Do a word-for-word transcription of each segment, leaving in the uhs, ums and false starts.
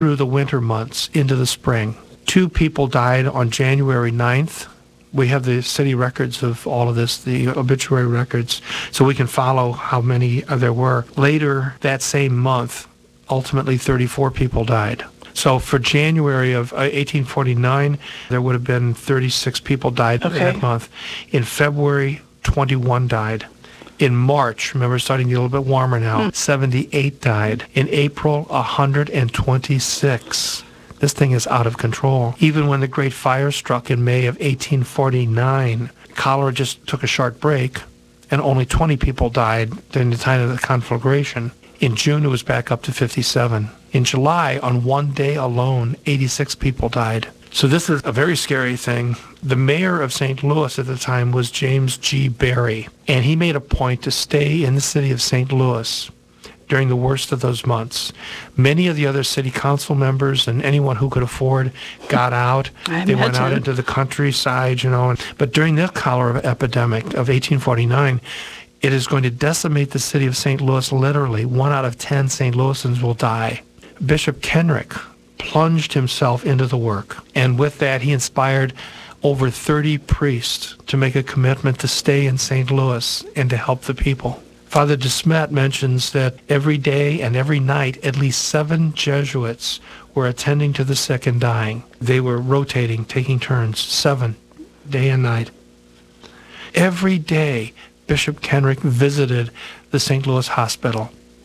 through the winter months into the spring. Two people died on January ninth. We have the city records of all of this, the obituary records, so we can follow how many there were. Later that same month, ultimately thirty-four people died. So for January of eighteen forty-nine, there would have been thirty-six people died okay. that month. In February, twenty-one died. In March, remember, it's starting to get a little bit warmer now, hmm. seventy-eight died. In April, one hundred twenty-six. This thing is out of control. Even when the Great Fire struck in May of eighteen forty-nine, cholera just took a short break, and only twenty people died during the time of the conflagration. In June, it was back up to fifty-seven. In July, on one day alone, eighty-six people died. So this is a very scary thing. The mayor of Saint Louis at the time was James G. Barry, and he made a point to stay in the city of Saint Louis during the worst of those months. Many of the other city council members and anyone who could afford got out. I they imagine. went out into the countryside, you know. And, but during the cholera epidemic of eighteen forty-nine, it is going to decimate the city of Saint Louis literally. One out of ten Saint Louisans will die. Bishop Kenrick plunged himself into the work, and with that he inspired over thirty priests to make a commitment to stay in Saint Louis and to help the people. Father de Smet mentions that every day and every night at least seven Jesuits were attending to the sick and dying. They were rotating, taking turns, seven, day and night. Every day, Bishop Kenrick visited the Saint Louis Hospital.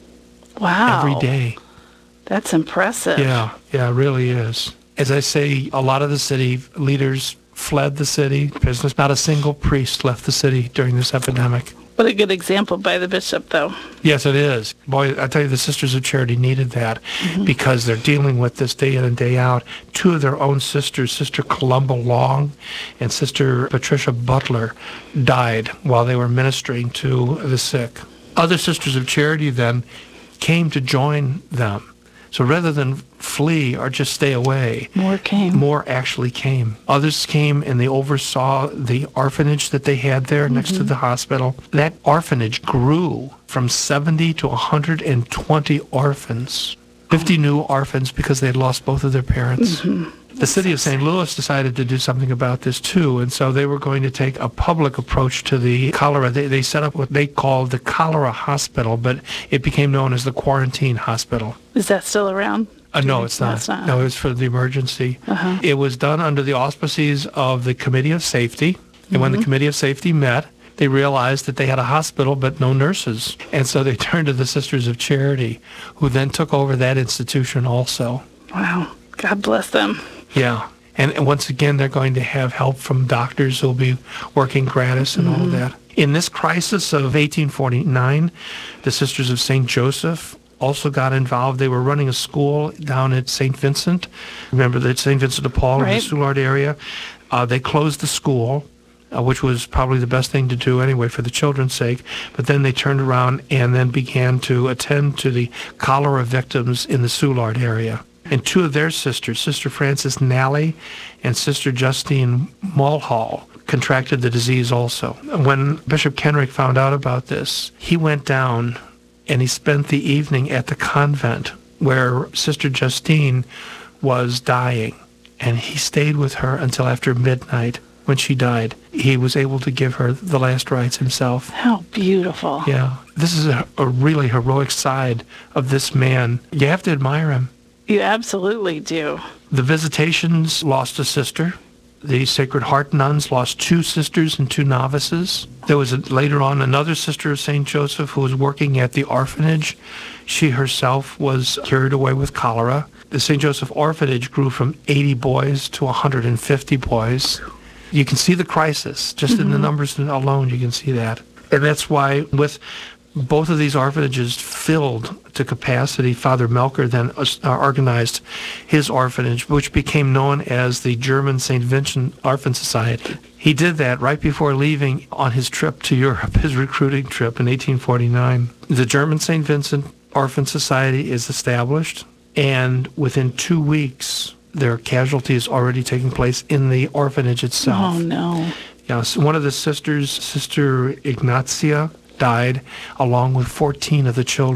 Wow. Every day. That's impressive. Yeah, yeah, it really is. As I say, a lot of the city leaders fled the city. Business. Not a single priest left the city during this epidemic. What a good example by the bishop, though. Yes, it is. Boy, I tell you, the Sisters of Charity needed that mm-hmm. because they're dealing with this day in and day out. Two of their own sisters, Sister Columba Long and Sister Patricia Butler, died while they were ministering to the sick. Other Sisters of Charity then came to join them. So rather than flee or just stay away, more came. More actually came. Others came and they oversaw the orphanage that they had there mm-hmm. next to the hospital. That orphanage grew from seventy to one hundred twenty orphans. fifty new orphans because they had lost both of their parents. Mm-hmm. The city of Saint Louis decided to do something about this too, and so they were going to take a public approach to the cholera. They, they set up what they called the Cholera Hospital, but it became known as the Quarantine Hospital. Is that still around? Uh, no, it's not. No, it's not. No, it was for the emergency. Uh-huh. It was done under the auspices of the Committee of Safety, and mm-hmm. when the Committee of Safety met, they realized that they had a hospital but no nurses, and so they turned to the Sisters of Charity, who then took over that institution also. Wow. God bless them. Yeah. And, and once again, they're going to have help from doctors who will be working gratis and mm-hmm. all of that. In this crisis of eighteen forty-nine, the Sisters of Saint Joseph also got involved. They were running a school down at Saint Vincent. Remember that Saint Vincent de Paul right. in the Soulard area. Uh, they closed the school, uh, which was probably the best thing to do anyway for the children's sake. But then they turned around and then began to attend to the cholera victims in the Soulard area. And two of their sisters, Sister Frances Nally and Sister Justine Mulhall, contracted the disease also. When Bishop Kenrick found out about this, he went down and he spent the evening at the convent where Sister Justine was dying. And he stayed with her until after midnight. When she died, he was able to give her the last rites himself. How beautiful. Yeah. This is a, a really heroic side of this man. You have to admire him. You absolutely do. The Visitations lost a sister. The Sacred Heart nuns lost two sisters and two novices. There was a, later on another sister of Saint Joseph who was working at the orphanage. She herself was carried away with cholera. The Saint Joseph orphanage grew from eighty boys to one hundred fifty boys. You can see the crisis. Just mm-hmm. in the numbers alone, you can see that. And that's why with both of these orphanages filled to capacity, Father Melker then uh, organized his orphanage, which became known as the German Saint Vincent Orphan Society. He did that right before leaving on his trip to Europe, his recruiting trip in eighteen forty-nine. The German Saint Vincent Orphan Society is established, and within two weeks, there are casualties already taking place in the orphanage itself. Oh, no. Yeah, so one of the sisters, Sister Ignatia, died along with fourteen of the children.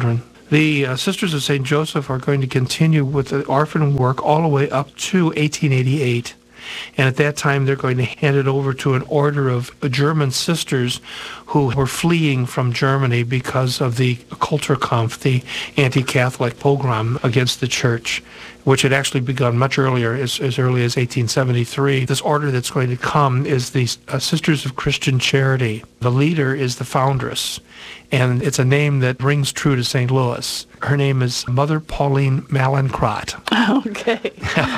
The uh, Sisters of Saint Joseph are going to continue with the orphan work all the way up to eighteen eighty-eight. And at that time, they're going to hand it over to an order of German sisters who were fleeing from Germany because of the Kulturkampf, the anti-Catholic pogrom against the church, which had actually begun much earlier, as, as early as eighteen seventy-three. This order that's going to come is the uh, Sisters of Christian Charity. The leader is the foundress, and it's a name that rings true to Saint Louis. Her name is Mother Pauline Mallinckrodt. Okay.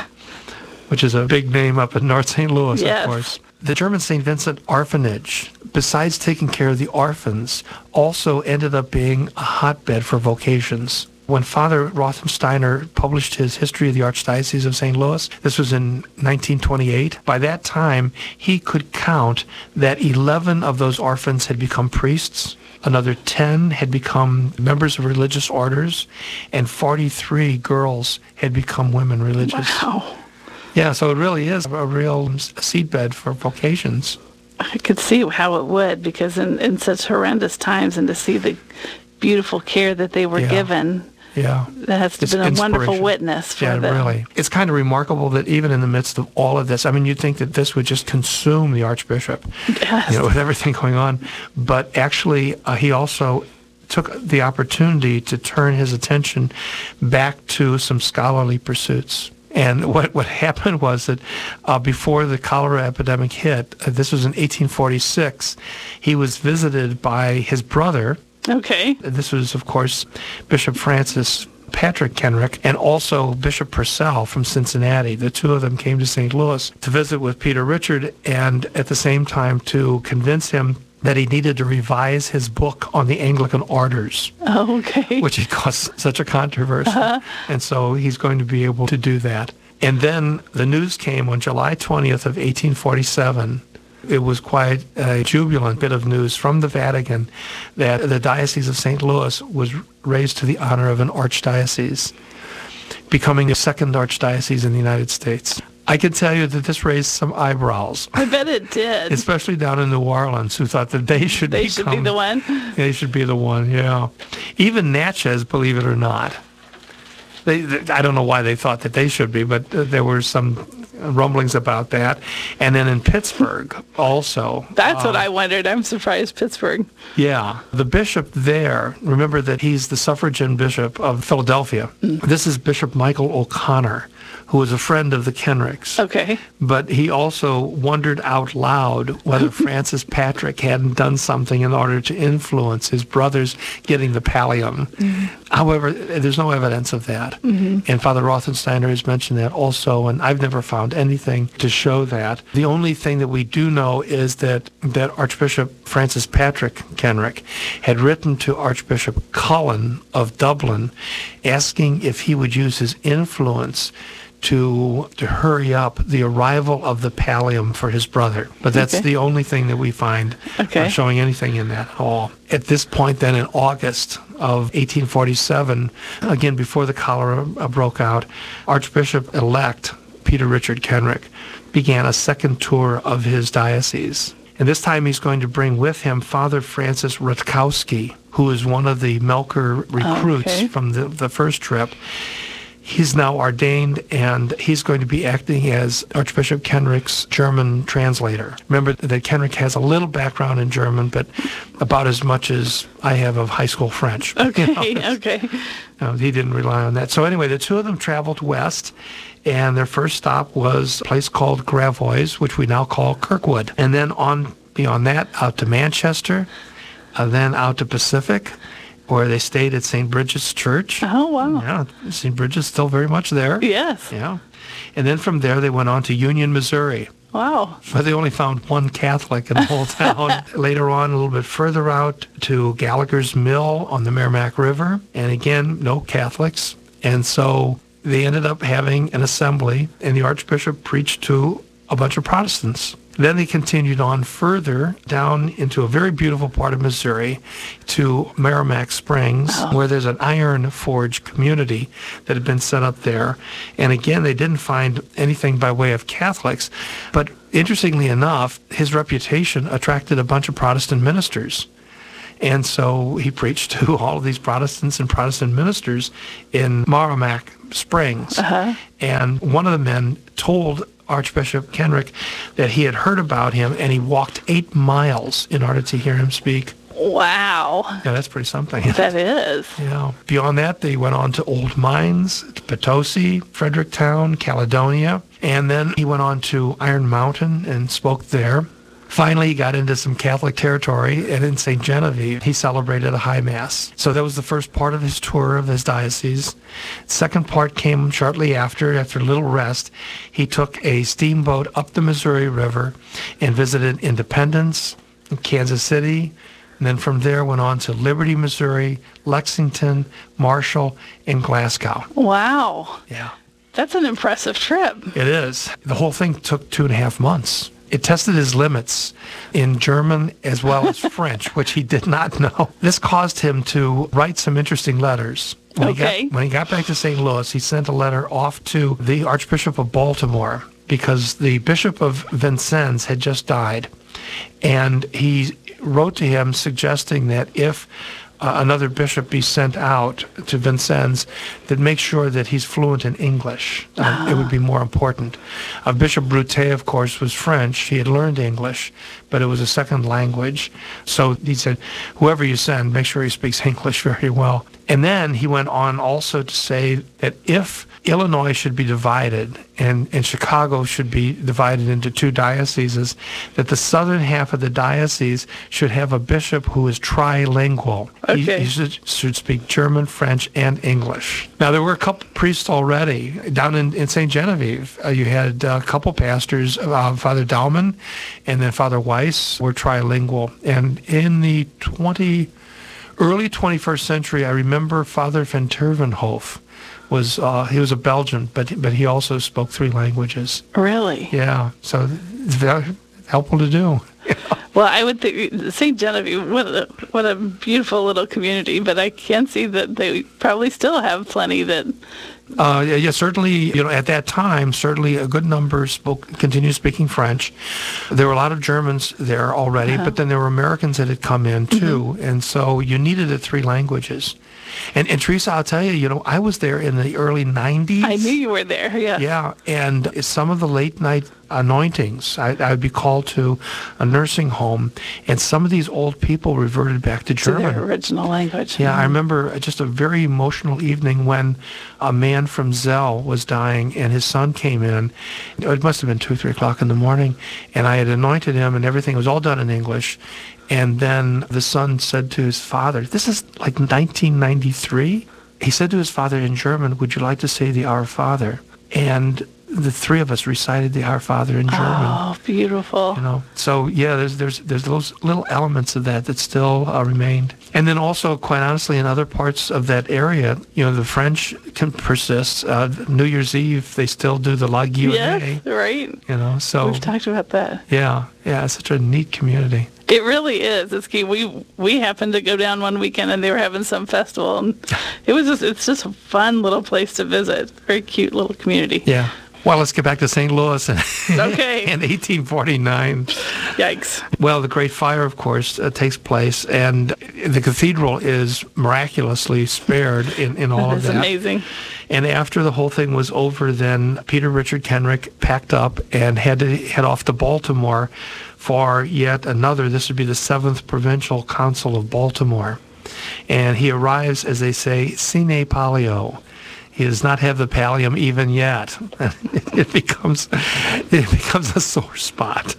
Which is a big name up in North Saint Louis, Yes. of course. The German Saint Vincent Orphanage, besides taking care of the orphans, also ended up being a hotbed for vocations. When Father Rothensteiner published his History of the Archdiocese of Saint Louis, this was in nineteen twenty-eight, by that time he could count that eleven of those orphans had become priests, another ten had become members of religious orders, and forty-three girls had become women religious. Wow. Yeah, so it really is a real seedbed for vocations. I could see how it would, because in, in such horrendous times, and to see the beautiful care that they were Yeah. given, Yeah. that has to It's have been a wonderful inspiration. witness for Yeah, them. really. It's kind of remarkable that even in the midst of all of this, I mean, you'd think that this would just consume the Archbishop, Yes. you know, with everything going on. But actually, uh, he also took the opportunity to turn his attention back to some scholarly pursuits. And what, what happened was that uh, before the cholera epidemic hit, uh, this was in eighteen forty-six, he was visited by his brother. Okay. This was, of course, Bishop Francis Patrick Kenrick and also Bishop Purcell from Cincinnati. The two of them came to Saint Louis to visit with Peter Richard and at the same time to convince him that he needed to revise his book on the Anglican orders, Okay. which had caused such a controversy. Uh-huh. And so he's going to be able to do that. And then the news came on July twentieth of eighteen forty-seven. It was quite a jubilant bit of news from the Vatican that the Diocese of Saint Louis was raised to the honor of an archdiocese, becoming the second archdiocese in the United States. I can tell you that this raised some eyebrows, I bet it did. especially down in New Orleans, who thought that they should They become, should be the one. They should be the one, yeah. Even Natchez, believe it or not. They, they, I don't know why they thought that they should be, but uh, there were some rumblings about that. And then in Pittsburgh also. That's uh, what I wondered. I'm surprised Pittsburgh. Yeah. The bishop there, remember that he's the suffragan bishop of Philadelphia. Mm. This is Bishop Michael O'Connor, who was a friend of the Kenricks. Okay. But he also wondered out loud whether Francis Patrick hadn't done something in order to influence his brothers getting the pallium. Mm-hmm. However, there's no evidence of that. Mm-hmm. And Father Rothensteiner has mentioned that also, and I've never found anything to show that. The only thing that we do know is that, that Archbishop Francis Patrick Kenrick had written to Archbishop Cullen of Dublin asking if he would use his influence to to hurry up the arrival of the pallium for his brother. But that's Okay. the only thing that we find Okay. uh, showing anything in that at all. At this point then in August of eighteen forty-seven, again before the cholera uh, broke out, Archbishop-elect Peter Richard Kenrick began a second tour of his diocese. And this time he's going to bring with him Father Francis Rutkowski, who is one of the Melker recruits Okay. from the, the first trip. He's now ordained, and he's going to be acting as Archbishop Kenrick's German translator. Remember that Kenrick has a little background in German, but about as much as I have of high school French. Okay. You know, Okay. no, he didn't rely on that. So anyway, the two of them traveled west, and their first stop was a place called Gravois, which we now call Kirkwood. And then on beyond that, out to Manchester, uh, then out to Pacific, where they stayed at Saint Bridget's Church. Oh, wow. Yeah, Saint Bridget's still very much there. Yes. Yeah. And then from there, they went on to Union, Missouri, Wow. where they only found one Catholic in the whole town. Later on, a little bit further out to Gallagher's Mill on the Merrimack River. And again, no Catholics. And so they ended up having an assembly, and the Archbishop preached to a bunch of Protestants. Then they continued on further down into a very beautiful part of Missouri to Merrimack Springs, Oh. where there's an iron forge community that had been set up there. And again, they didn't find anything by way of Catholics. But interestingly enough, his reputation attracted a bunch of Protestant ministers. And so he preached to all of these Protestants and Protestant ministers in Merrimack Springs. Uh-huh. And one of the men told Archbishop Kenrick that he had heard about him, and he walked eight miles in order to hear him speak. Wow. Yeah, that's pretty something. That is. Yeah. Beyond that, they went on to Old Mines, Potosi, Fredericktown, Caledonia, and then he went on to Iron Mountain and spoke there. Finally, he got into some Catholic territory, and in Saint Genevieve, he celebrated a high mass. So that was the first part of his tour of his diocese. Second part came shortly after, after a little rest. He took a steamboat up the Missouri River and visited Independence, Kansas City, and then from there went on to Liberty, Missouri, Lexington, Marshall, and Glasgow. Wow. Yeah. That's an impressive trip. It is. The whole thing took two and a half months. It tested his limits in German as well as French, which he did not know. This caused him to write some interesting letters. When Okay. He got, when he got back to Saint Louis, he sent a letter off to the Archbishop of Baltimore because the Bishop of Vincennes had just died. And he wrote to him suggesting that if uh, another bishop be sent out to Vincennes, that make sure that he's fluent in English. Uh, it would be more important. Uh, Bishop Broutet, of course, was French. He had learned English, but it was a second language. So he said, whoever you send, make sure he speaks English very well. And then he went on also to say that if Illinois should be divided and, and Chicago should be divided into two dioceses, that the southern half of the diocese should have a bishop who is trilingual. Okay. He, he should, should speak German, French, and English. Now, there were a couple priests already. Down in, in Saint Genevieve, uh, you had a couple pastors, uh, Father Daumann and then Father Weiss were trilingual. And in the twenty, early twenty-first century, I remember Father van Tervenhof was, uh, he was a Belgian, but but he also spoke three languages. Really? Yeah, so it's very helpful to do. Well, I would think Saint Genevieve, what a, what a beautiful little community, but I can see that they probably still have plenty that... Uh, yeah, yeah, certainly, you know, at that time, certainly a good number spoke, continued speaking French. There were a lot of Germans there already, Uh-huh. but then there were Americans that had come in too, Mm-hmm. and so you needed the three languages. And, and Teresa, I'll tell you, you know, I was there in the early nineties. I knew you were there, yeah. Yeah, and some of the late night anointings, I, I would be called to a nursing home, and some of these old people reverted back to To German. their original language. Yeah, I remember just a very emotional evening when a man from Zell was dying and his son came in. It must have been two, three o'clock in the morning, and I had anointed him and everything. It was all done in English. And then the son said to his father, this is like nineteen ninety-three. He said to his father in German, would you like to say the Our Father? And the three of us recited the Our Father in German. Oh, beautiful. You know, so yeah, there's there's there's those little elements of that that still uh, remained, and then also, quite honestly, in other parts of that area, you know, the French can persist. Uh, New Year's Eve, they still do the La Guillotine. Yes, right. You know, so We've talked about that. yeah, yeah, it's such a neat community. It really is. It's key. We we happened to go down one weekend and they were having some festival, and it was just it's just a fun little place to visit. Very cute little community. Yeah. Well, let's get back to Saint Louis in, Okay. in eighteen forty-nine. Yikes. Well, the Great Fire, of course, uh, takes place, and the cathedral is miraculously spared in, in all That of is that. amazing. And after the whole thing was over, then Peter Richard Kenrick packed up and had to head off to Baltimore for yet another, this would be the seventh Provincial Council of Baltimore. And he arrives, as they say, sine palio. He does not have the pallium even yet. It becomes it becomes a sore spot.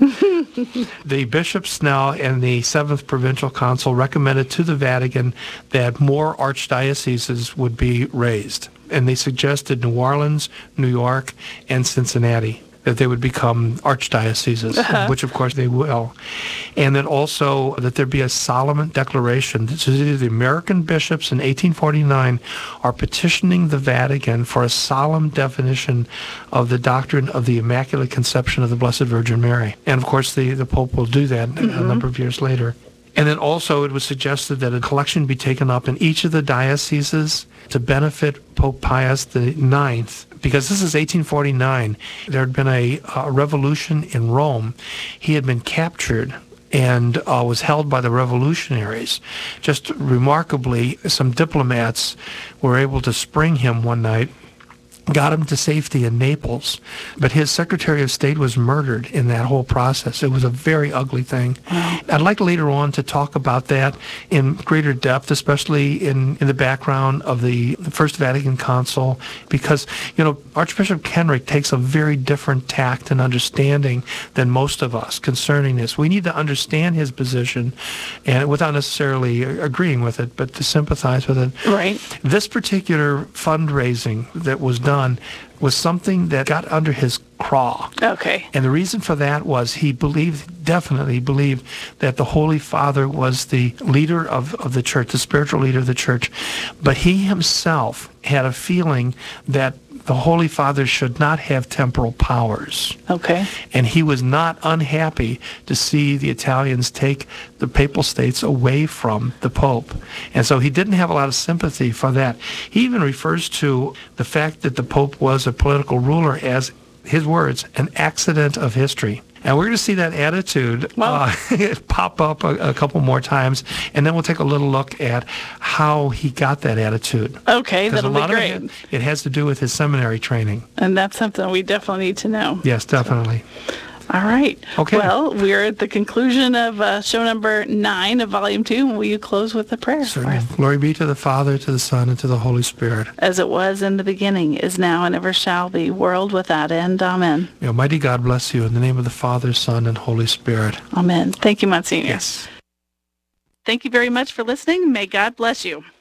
The bishops now and the seventh Provincial Council recommended to the Vatican that more archdioceses would be raised. And they suggested New Orleans, New York, and Cincinnati, that they would become archdioceses, Uh-huh. which of course they will. And then also that there be a solemn declaration. So the American bishops in eighteen forty-nine are petitioning the Vatican for a solemn definition of the doctrine of the Immaculate Conception of the Blessed Virgin Mary. And of course the, the Pope will do that mm-hmm. a number of years later. And then also it was suggested that a collection be taken up in each of the dioceses to benefit Pope Pius the Ninth, because this is eighteen forty-nine. There had been a, a revolution in Rome. He had been captured and uh, was held by the revolutionaries. Just remarkably, some diplomats were able to spring him one night, got him to safety in Naples, but his Secretary of State was murdered in that whole process. It was a very ugly thing. Wow. I'd like later on to talk about that in greater depth, especially in, in the background of the First Vatican Council, because, you know, Archbishop Kenrick takes a very different tact and understanding than most of us concerning this. We need to understand his position, and without necessarily agreeing with it, but to sympathize with it. Right. This particular fundraising that was done was something that got under his craw. Okay. And the reason for that was he believed, definitely believed, that the Holy Father was the leader of, of the church, the spiritual leader of the church. But he himself had a feeling that the Holy Father should not have temporal powers. Okay. And he was not unhappy to see the Italians take the Papal States away from the Pope. And so he didn't have a lot of sympathy for that. He even refers to the fact that the Pope was a political ruler as, his words, an accident of history. And we're going to see that attitude Wow. uh, pop up a, a couple more times, and then we'll take a little look at how he got that attitude. Okay, that'll a lot be great. Of it, it has to do with his seminary training. And that's something we definitely need to know. Yes, definitely. So. All right. Okay. Well, we're at the conclusion of uh, show number nine of volume two. Will you close with a prayer? Certainly. Glory be to the Father, to the Son, and to the Holy Spirit. As it was in the beginning, is now, and ever shall be, world without end. Amen. May Almighty God bless you in the name of the Father, Son, and Holy Spirit. Amen. Thank you, Monsignor. Yes. Thank you very much for listening. May God bless you.